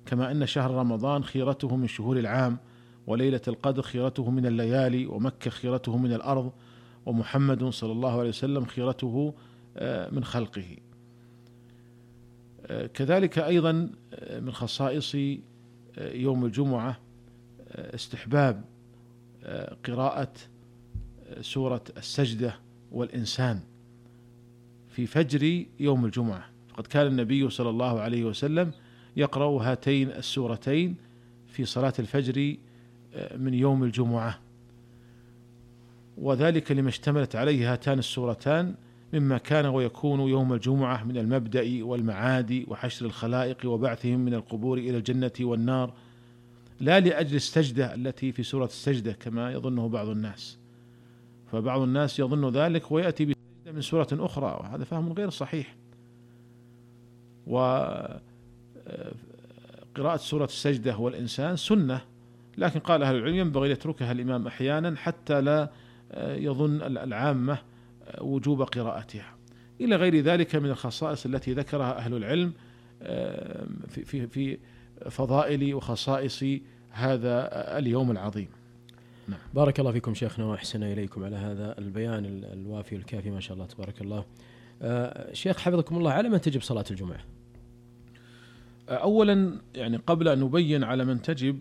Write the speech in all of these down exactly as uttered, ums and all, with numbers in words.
كما أن شهر رمضان خيرته من شهور العام، وليلة القدر خيرته من الليالي، ومكة خيرته من الأرض، ومحمد صلى الله عليه وسلم خيرته من خلقه. كذلك أيضا من خصائص يوم الجمعة استحباب قراءة سورة السجدة والإنسان في فجر يوم الجمعة، فقد كان النبي صلى الله عليه وسلم يقرأ هاتين السورتين في صلاة الفجر من يوم الجمعة، وذلك لما اشتملت عليه هاتان السورتان مما كان ويكون يوم الجمعة من المبدأ والمعاد وحشر الخلائق وبعثهم من القبور إلى الجنة والنار، لا لأجل السجدة التي في سورة السجدة كما يظنه بعض الناس، فبعض الناس يظن ذلك ويأتي بسجدة من سورة أخرى، وهذا فهم غير صحيح. وقراءة سورة السجدة والإنسان سنة، لكن قال أهل العلم ينبغي يتركها الإمام أحيانا حتى لا يظن العامة وجوب قراءتها، إلى غير ذلك من الخصائص التي ذكرها أهل العلم في في في فضائل وخصائص هذا اليوم العظيم. نعم. بارك الله فيكم شيخنا وأحسن إليكم على هذا البيان الوافي والكافي ما شاء الله تبارك الله. آه شيخ حفظكم الله، على من تجب صلاة الجمعة؟ أولا يعني قبل أن نبين على من تجب،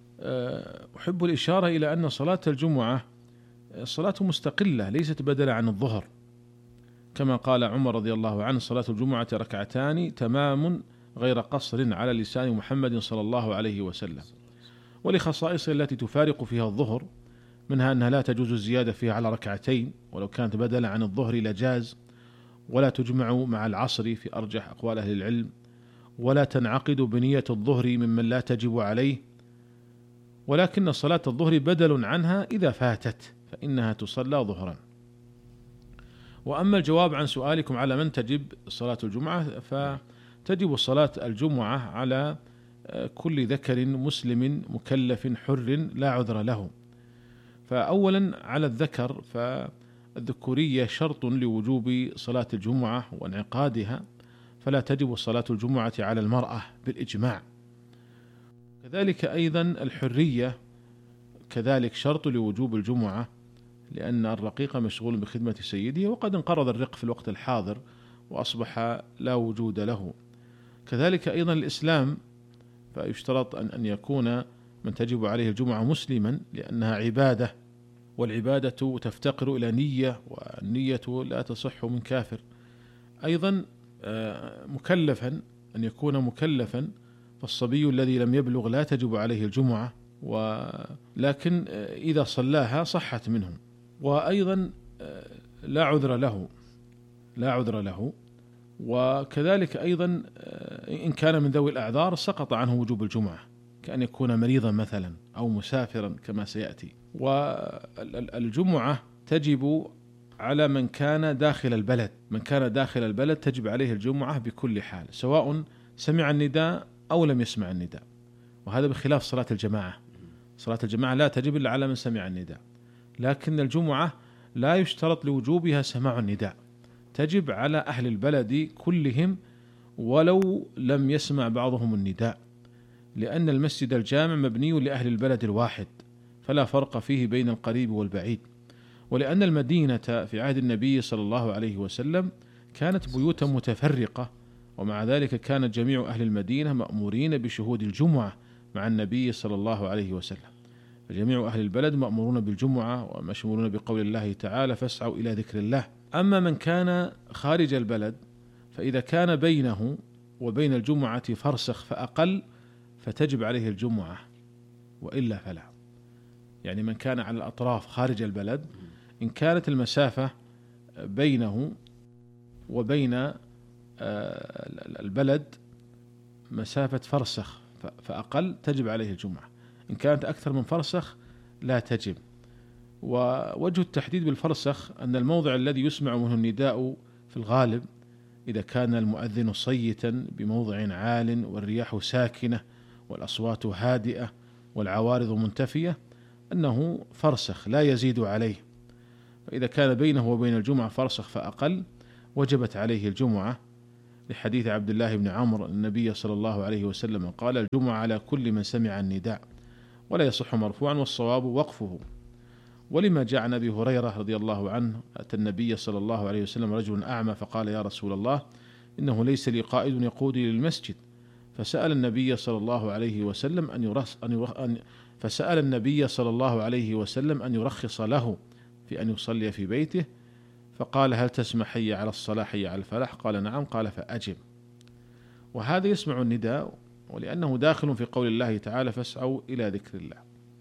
أحب الإشارة إلى أن صلاة الجمعة صلاة مستقلة ليست بدلا عن الظهر، كما قال عمر رضي الله عنه: صلاة الجمعة ركعتان تمام غير قصر على لسان محمد صلى الله عليه وسلم. ولخصائص التي تفارق فيها الظهر، منها أنها لا تجوز الزيادة فيها على ركعتين، ولو كانت بدلا عن الظهر لجاز، ولا تجمع مع العصر في أرجح أقوال أهل العلم، ولا تنعقد بنية الظهر ممن لا تجب عليه، ولكن صلاة الظهر بدل عنها إذا فاتت فإنها تصلى ظهرا. وأما الجواب عن سؤالكم على من تجب صلاة الجمعة، فتجب صلاة الجمعة على كل ذكر مسلم مكلف حر لا عذر له. فأولا على الذكر، فالذكورية شرط لوجوب صلاة الجمعة وانعقادها، فلا تجب صلاة الجمعة على المرأة بالإجماع. كذلك أيضا الحرية كذلك شرط لوجوب الجمعة، لأن الرقيق مشغول بخدمة سيده، وقد انقرض الرق في الوقت الحاضر وأصبح لا وجود له. كذلك أيضا الإسلام، فيشترط أن أن يكون من تجب عليه الجمعة مسلما، لأنها عبادة، والعبادة تفتقر إلى نية، والنية لا تصح من كافر. أيضا مكلفا، أن يكون مكلفا، فالصبي الذي لم يبلغ لا تجب عليه الجمعة، ولكن إذا صلاها صحت منه. وأيضا لا عذر له لا عذر له وكذلك أيضا إن كان من ذوي الأعذار سقط عنه وجوب الجمعة، كأن يكون مريضا مثلا أو مسافرا كما سيأتي. والجمعة تجب على من كان داخل البلد، من كان داخل البلد تجب عليه الجمعة بكل حال، سواء سمع النداء أو لم يسمع النداء، وهذا بخلاف صلاة الجماعة. صلاة الجماعة لا تجب إلا على من سمع النداء، لكن الجمعة لا يشترط لوجوبها سماع النداء، تجب على أهل البلد كلهم ولو لم يسمع بعضهم النداء، لأن المسجد الجامع مبني لأهل البلد الواحد، فلا فرق فيه بين القريب والبعيد. ولأن المدينة في عهد النبي صلى الله عليه وسلم كانت بيوتا متفرقة، ومع ذلك كان جميع أهل المدينة مأمورين بشهود الجمعة مع النبي صلى الله عليه وسلم، فجميع أهل البلد مأمورون بالجمعة ومشمولون بقول الله تعالى: فاسعوا إلى ذكر الله. أما من كان خارج البلد، فإذا كان بينه وبين الجمعة فرسخ فأقل فتجب عليه الجمعة، وإلا فلا. يعني من كان على الأطراف خارج البلد، إن كانت المسافة بينه وبين البلد مسافة فرسخ فأقل تجب عليه الجمعة، إن كانت أكثر من فرسخ لا تجب. ووجه التحديد بالفرسخ أن الموضع الذي يسمع منه النداء في الغالب، إذا كان المؤذن صيتا بموضع عال والرياح ساكنة والأصوات هادئة والعوارض منتفية، أنه فرسخ لا يزيد عليه. فإذا كان بينه وبين الجمعة فرسخ فأقل وجبت عليه الجمعة، لحديث عبد الله بن عمرو النبي صلى الله عليه وسلم قال: الجمعة على كل من سمع النداء، ولا يصح مرفوعا والصواب وقفه. ولما جاء عن أبي هريرة رضي الله عنه أتى النبي صلى الله عليه وسلم رجل أعمى فقال: يا رسول الله، إنه ليس لي قائد يقودني للمسجد. فسأل النبي صلى الله عليه وسلم أن يرخص أن يرخ أن فسأل النبي صلى الله عليه وسلم أن يرخص له في أن يصلي في بيته، فقال: هل تسمع حي على الصلاة حي على الفلاح؟ قال: نعم. قال: فأجب. وهذا يسمع النداء، ولأنه داخل في قول الله تعالى: فاسعوا إلى ذكر الله.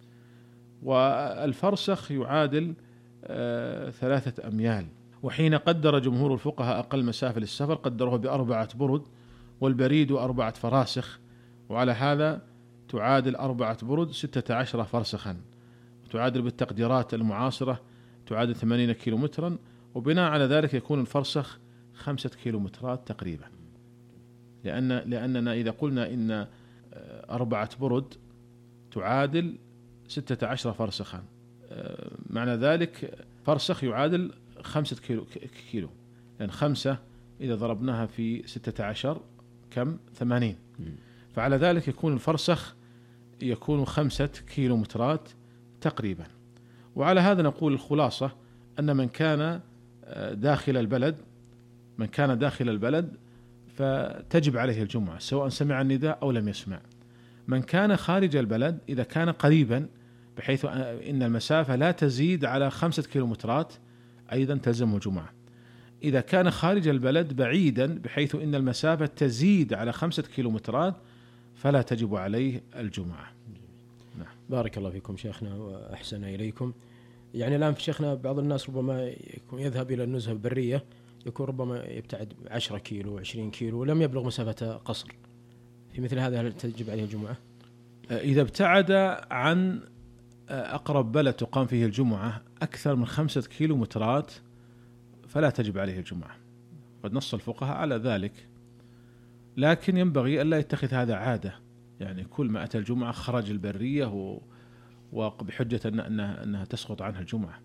والفرسخ يعادل آه ثلاثة أميال، وحين قدر جمهور الفقهاء أقل مسافة للسفر قدروه بأربعة برد، والبريد أربعة فراسخ، وعلى هذا تعادل أربعة برد ستة عشر فرسخا، وتعادل بالتقديرات المعاصرة تعادل ثمانين كيلومترا، وبناء على ذلك يكون الفرسخ خمسة كيلومترات تقريبا، لأن لأننا إذا قلنا إن أربعة برد تعادل ستة عشر فرسخا، معنى ذلك فرسخ يعادل خمسة كيلو كيلو لأن خمسة إذا ضربناها في ستة عشر كم؟ ثمانين. فعلى ذلك يكون الفرسخ يكون خمسة كيلومترات تقريبا. وعلى هذا نقول الخلاصة أن من كان داخل البلد من كان داخل البلد فتجب عليه الجمعة سواء سمع النداء أو لم يسمع. من كان خارج البلد إذا كان قريبا بحيث إن المسافة لا تزيد على خمسة كيلومترات أيضا تلزمه الجمعة. إذا كان خارج البلد بعيدا بحيث إن المسافة تزيد على خمسة كيلومترات فلا تجب عليه الجمعة. نعم. بارك الله فيكم شيخنا وأحسن إليكم. يعني الآن في شيخنا بعض الناس ربما يكون يذهب إلى النزهة البرية، يكون ربما يبتعد عشرة كيلو عشرين كيلو ولم يبلغ مسافة قصر، في مثل هذا هل تجب عليه الجمعة؟ إذا ابتعد عن أقرب بلد تقام فيه الجمعة أكثر من خمسة كيلومترات فلا تجب عليه الجمعة، قد نص الفقهاء على ذلك، لكن ينبغي ألا يتخذ هذا عادة، يعني كل ما أتى الجمعة خرج البرية وبحجة أنها, أنها تسقط عنها الجمعة،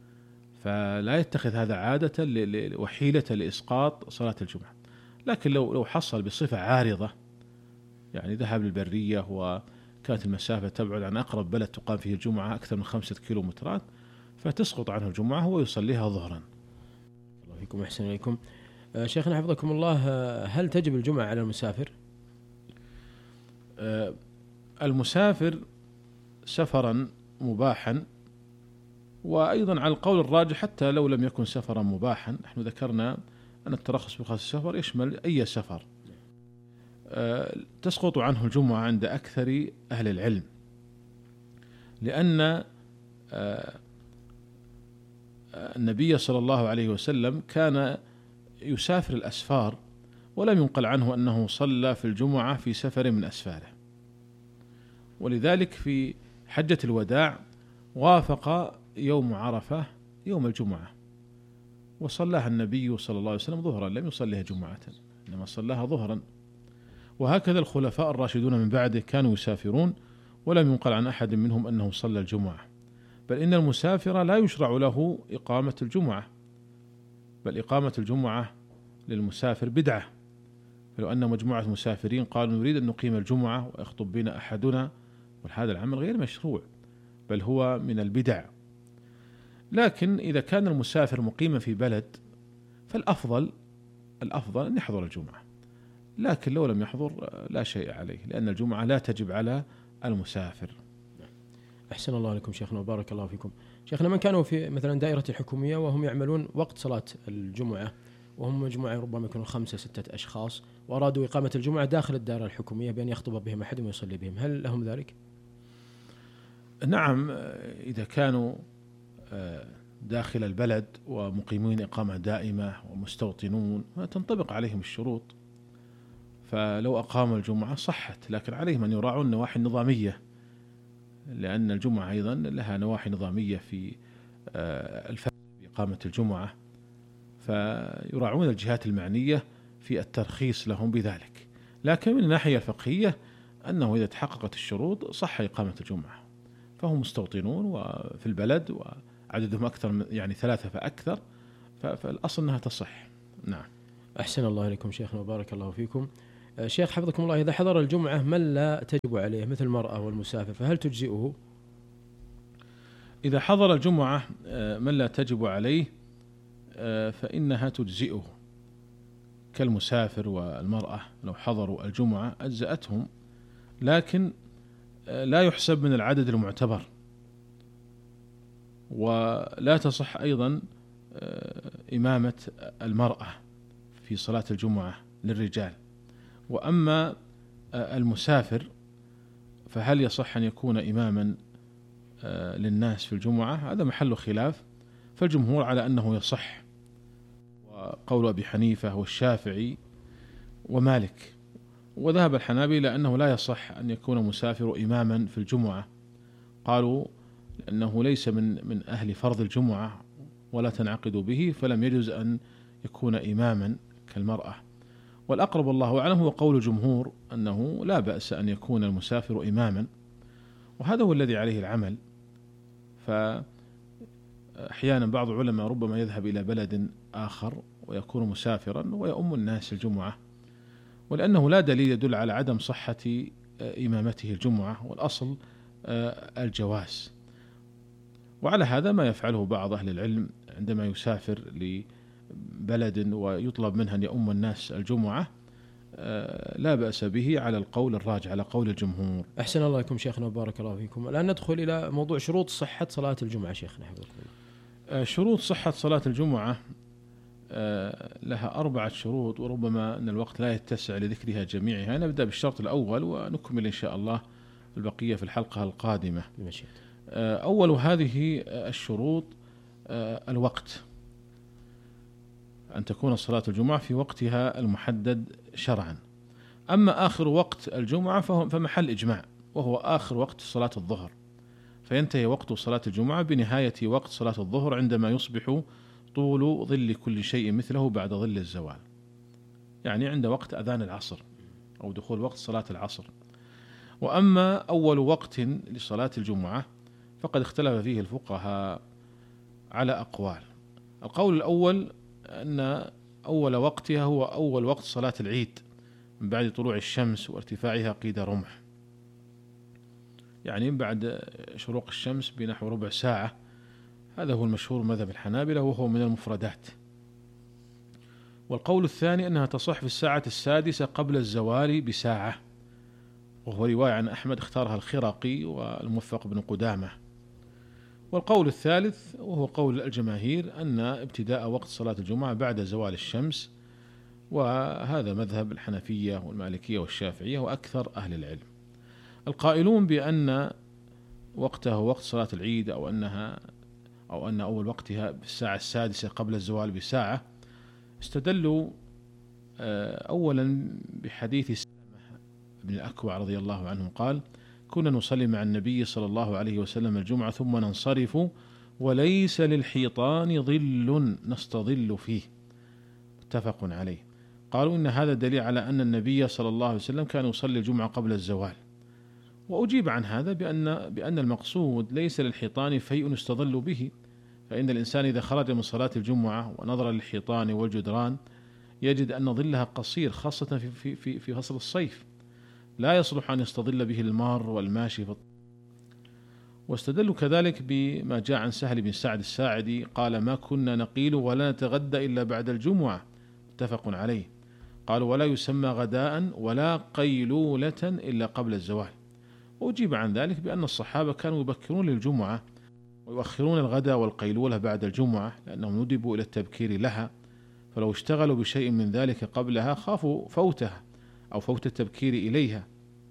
فلا يتخذ هذا عادة وحيلة لإسقاط صلاة الجمعة. لكن لو لو حصل بصفة عارضة، يعني ذهب للبرية وكانت المسافة تبعد عن أقرب بلد تقام فيه الجمعة أكثر من خمسة كيلومترات فتسقط عنه الجمعة ويصليها ظهرا. الله فيكم أحسن إليكم. شيخنا حفظكم الله، هل تجب الجمعة على المسافر؟ المسافر سفرا مباحا، وأيضا على القول الراجح حتى لو لم يكن سفرا مباحا، نحن ذكرنا أن الترخص بخاص السفر يشمل أي سفر، تسقط عنه الجمعة عند أكثر أهل العلم، لأن النبي صلى الله عليه وسلم كان يسافر الأسفار ولم ينقل عنه أنه صلى في الجمعة في سفر من أسفاره، ولذلك في حجة الوداع وافق يوم عرفة يوم الجمعة وصلاها النبي صلى الله عليه وسلم ظهرا، لم يصليها جمعة إنما صلاها ظهرا. وهكذا الخلفاء الراشدون من بعده كانوا يسافرون ولم ينقل عن أحد منهم أنه صلى الجمعة، بل إن المسافر لا يشرع له إقامة الجمعة، بل إقامة الجمعة للمسافر بدعة. فلو أن مجموعة مسافرين قالوا نريد أن نقيم الجمعة ويخطب بنا أحدنا، وهذا العمل غير مشروع بل هو من البدع. لكن إذا كان المسافر مقيما في بلد فالأفضل الأفضل أن يحضر الجمعة، لكن لو لم يحضر لا شيء عليه، لأن الجمعة لا تجب على المسافر. أحسن الله لكم شيخنا وبارك الله فيكم. شيخنا، من كانوا في مثلا دائرة الحكومية وهم يعملون وقت صلاة الجمعة، وهم مجموعة ربما يكونوا خمسة ستة أشخاص، وأرادوا إقامة الجمعة داخل الدائرة الحكومية بأن يخطب بهم أحد ويصلي بهم، هل لهم ذلك؟ نعم، إذا كانوا داخل البلد ومقيمين إقامة دائمة ومستوطنون تنطبق عليهم الشروط، فلو أقاموا الجمعة صحت، لكن عليهم أن يراعوا النواحي النظامية، لأن الجمعة أيضا لها نواحي نظامية في الفرق بإقامة الجمعة، فيراعون الجهات المعنية في الترخيص لهم بذلك. لكن من الناحية الفقهية أنه إذا تحققت الشروط صح إقامة الجمعة، فهم مستوطنون وفي البلد وعددهم أكثر من يعني ثلاثة فأكثر، فالأصل أنها تصح. نعم. أحسن الله إليكم شيخنا وبارك الله فيكم. شيخ حفظكم الله، إذا حضر الجمعة من لا تجب عليه مثل المرأة والمسافر فهل تجزئه؟ إذا حضر الجمعة من لا تجب عليه فإنها تجزئه، كالمسافر والمرأة لو حضروا الجمعة أجزأتهم، لكن لا يحسب من العدد المعتبر، ولا تصح أيضا إمامة المرأة في صلاة الجمعة للرجال. وأما المسافر فهل يصح أن يكون إماما للناس في الجمعة؟ هذا محل خلاف، فالجمهور على أنه يصح، وقول أبي حنيفة والشافعي ومالك، وذهب الحنابلة أنه لا يصح أن يكون مسافر إماما في الجمعة، قالوا لأنه ليس من من أهل فرض الجمعة ولا تنعقد به، فلم يجوز أن يكون إماما كالمرأة. والأقرب الله أعلم هو قول الجمهور أنه لا بأس أن يكون المسافر إماما، وهذا هو الذي عليه العمل. فأحيانا بعض العلماء ربما يذهب إلى بلد آخر ويكون مسافرا ويؤم الناس الجمعة، ولأنه لا دليل يدل على عدم صحة إمامته الجمعة، والأصل الجواز. وعلى هذا ما يفعله بعض أهل العلم عندما يسافر لبلد ويطلب منه أن يؤم الناس الجمعة، لا بأس به على القول الراجح، على قول الجمهور. أحسن الله لكم شيخنا وبارك الله فيكم. الآن ندخل إلى موضوع شروط صحة صلاة الجمعة شيخنا حفظكم الله. شروط صحة صلاة الجمعة لها أربعة شروط، وربما أن الوقت لا يتسع لذكرها جميعها. نبدأ بالشرط الأول ونكمل إن شاء الله البقية في الحلقة القادمة. بمشيئة. أول هذه الشروط الوقت، أن تكون صلاة الجمعة في وقتها المحدد شرعا. أما آخر وقت الجمعة فمحل إجماع، وهو آخر وقت صلاة الظهر، فينتهي وقت صلاة الجمعة بنهاية وقت صلاة الظهر عندما يصبح طول ظل كل شيء مثله بعد ظل الزوال، يعني عند وقت أذان العصر أو دخول وقت صلاة العصر. وأما أول وقت لصلاة الجمعة فقد اختلف فيه الفقهاء على أقوال. القول الأول أن أول وقتها هو أول وقت صلاة العيد من بعد طلوع الشمس وارتفاعها قيد رمح، يعني بعد شروق الشمس بنحو ربع ساعة. هذا هو المشهور مذهب الحنابلة وهو من المفردات. والقول الثاني أنها تصح في الساعة السادسة قبل الزوال بساعة، وهو رواية عن أحمد اختارها الخرقي والموفق بن قدامة. والقول الثالث وهو قول الجماهير أن ابتداء وقت صلاة الجمعة بعد زوال الشمس، وهذا مذهب الحنفية والمالكية والشافعية وأكثر أهل العلم. القائلون بأن وقته وقت صلاة العيد أو أنها أو أن أول وقتها بالساعة السادسة قبل الزوال بساعة استدلوا أولا بحديث سلمة بن الأكوع رضي الله عنه قال: كنا نصلي مع النبي صلى الله عليه وسلم الجمعة ثم ننصرف وليس للحيطان ظل نستظل فيه، متفق عليه. قالوا إن هذا دليل على أن النبي صلى الله عليه وسلم كان يصلي الجمعة قبل الزوال. وأجيب عن هذا بأن بأن المقصود ليس للحيطان فيء يستظل به، فإن الإنسان إذا خرج من صلاة الجمعة ونظر للحيطان والجدران يجد أن ظلها قصير، خاصة في في في فصل الصيف، لا يصلح أن يستظل به المار والماشي. واستدلوا كذلك بما جاء عن سهل بن سعد الساعدي قال: ما كنا نقيل ولا نتغدى إلا بعد الجمعة، متفق عليه. قالوا: ولا يسمى غداء ولا قيلولة إلا قبل الزوال. وأجيب عن ذلك بأن الصحابة كانوا يبكرون للجمعة ويؤخرون الغداء والقيلولة بعد الجمعة لأنهم ندبوا إلى التبكير لها، فلو اشتغلوا بشيء من ذلك قبلها خافوا فوتها أو فوت التبكير إليها.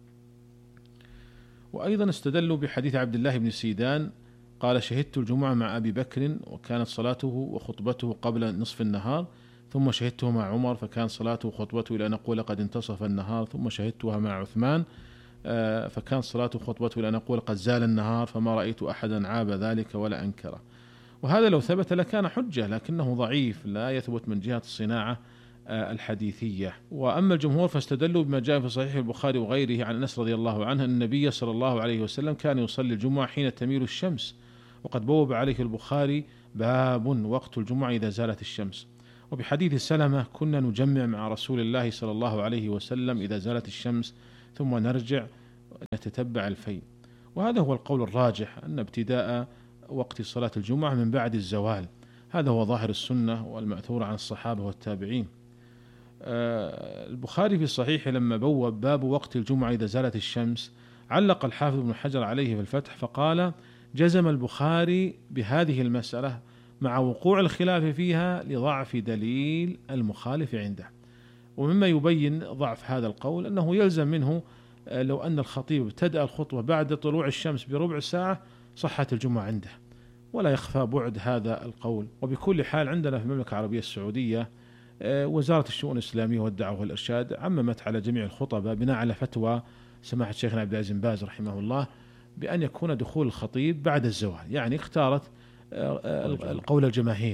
وأيضا استدلوا بحديث عبد الله بن سيدان قال: شهدت الجمعة مع أبي بكر وكانت صلاته وخطبته قبل نصف النهار، ثم شهدته مع عمر فكان صلاته وخطبته إلى نقول قد انتصف النهار، ثم شهدتها مع عثمان فكان صلاته وخطبته إلى نقول قد زال النهار، فما رأيت أحدا عاب ذلك ولا أنكره. وهذا لو ثبت لكان حجة، لكنه ضعيف لا يثبت من جهة الصناعة الحديثية. وأما الجمهور فاستدلوا بما جاء في صحيح البخاري وغيره عن أنس رضي الله عنه أن النبي صلى الله عليه وسلم كان يصلي الجمعة حين تميل الشمس، وقد بوب عليه البخاري: باب وقت الجمعة إذا زالت الشمس. وبحديث سلمة كنا نجمع مع رسول الله صلى الله عليه وسلم إذا زالت الشمس ثم نرجع نتتبع الفيء. وهذا هو القول الراجح، أن ابتداء وقت صلاة الجمعة من بعد الزوال، هذا هو ظاهر السنة والمأثور عن الصحابة والتابعين. البخاري في صحيحه لما بوب باب وقت الجمعة إذا زالت الشمس علق الحافظ ابن حجر عليه في الفتح فقال: جزم البخاري بهذه المسألة مع وقوع الخلاف فيها لضعف دليل المخالف عنده. ومما يبين ضعف هذا القول أنه يلزم منه لو أن الخطيب ابتدأ الخطبة بعد طلوع الشمس بربع ساعة صحت الجمعة عنده، ولا يخفى بعد هذا القول. وبكل حال عندنا في المملكة العربية السعودية وزارة الشؤون الإسلامية والدعوة والإرشاد عممت على جميع الخطباء بناء على فتوى سماحة شيخنا عبد العزيز بن باز رحمه الله بأن يكون دخول الخطيب بعد الزوال، يعني اختارت القول الجماهير.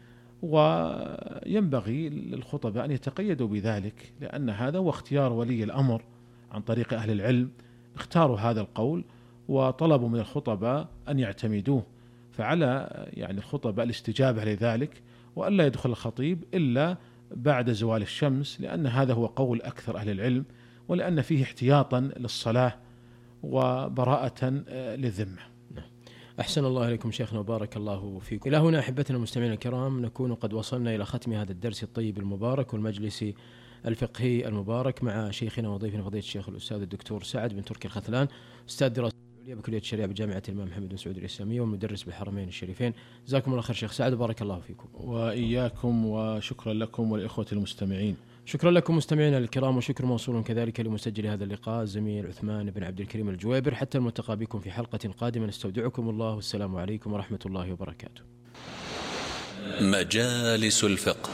وينبغي للخطباء أن يتقيدوا بذلك، لأن هذا هو اختيار ولي الأمر عن طريق أهل العلم، اختاروا هذا القول وطلبوا من الخطباء أن يعتمدوه، فعلى يعني الخطباء الاستجابة لذلك وألا يدخل الخطيب إلا بعد زوال الشمس، لأن هذا هو قول أكثر أهل العلم، ولأن فيه احتياطا للصلاة وبراءة للذمة. أحسن الله إليكم شيخنا وبارك الله فيكم. إلى هنا أحبتنا المستمعين الكرام نكون قد وصلنا إلى ختم هذا الدرس الطيب المبارك والمجلس الفقهي المبارك مع شيخنا وضيفنا فضيلة الشيخ الأستاذ الدكتور سعد بن تركي الخثلان، أستاذ دراسات العليا بكلية الشريعة بجامعة الإمام محمد بن سعود الإسلامية والمدرس بالحرمين الشريفين. جزاكم الله خير شيخ سعد وبارك الله فيكم. وإياكم، وشكرا لكم ولإخوة المستمعين. شكرا لكم مستمعينا الكرام، وشكر موصول كذلك لمسجل هذا اللقاء الزميل عثمان بن عبد الكريم الجويبر. حتى الملتقى بكم في حلقة قادمة، نستودعكم الله والسلام عليكم ورحمة الله وبركاته. مجالس الفقه،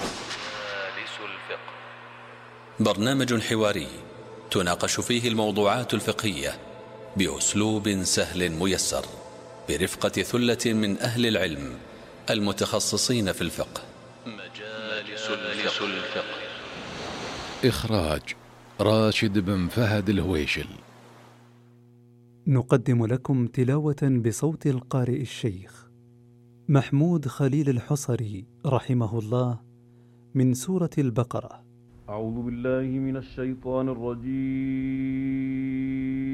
برنامج حواري تناقش فيه الموضوعات الفقهية بأسلوب سهل ميسر برفقة ثلة من أهل العلم المتخصصين في الفقه. مجالس الفقه، إخراج راشد بن فهد الهويشل. نقدم لكم تلاوة بصوت القارئ الشيخ محمود خليل الحصري رحمه الله من سورة البقرة. أعوذ بالله من الشيطان الرجيم.